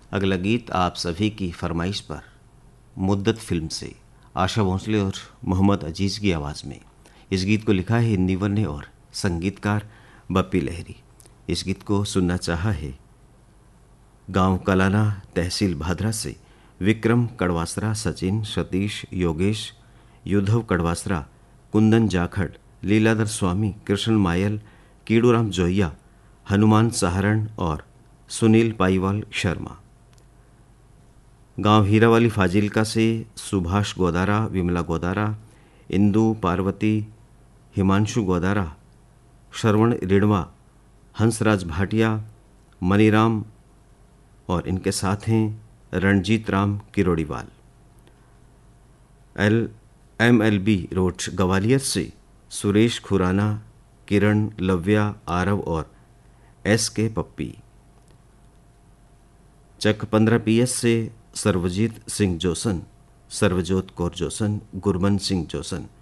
अगला गीत आप सभी की फरमाइश पर मुद्दत फिल्म से आशा भोंसले और मोहम्मद अजीज़ की आवाज़ में। इस गीत को लिखा है इंदिवर ने और संगीतकार बप्पी लहरी। इस गीत को सुनना चाहा है गांव कलाना तहसील भादरा से विक्रम कड़वासरा, सचिन, सतीश, योगेश, युद्धव कड़वासरा, कुंदन जाखड़, लीलाधर स्वामी, कृष्ण मायल, कीड़ूराम जोइया, हनुमान सहारण और सुनील पाईवाल शर्मा। गांव हीरावाली फाजिलका से सुभाष गोदारा, विमला गोदारा, इंदु पार्वती, हिमांशु गोदारा, श्रवण रिड़वा, हंसराज भाटिया, मनीराम और इनके साथ हैं रणजीत राम किरोड़ीवाल। MLB रोड ग्वालियर से सुरेश खुराना, किरण, लव्या, आरव और SK पप्पी। चक 15 PS से Sarvjeet Singh Jason, Sarabjot Kaur Jason, Gurman Singh Jason.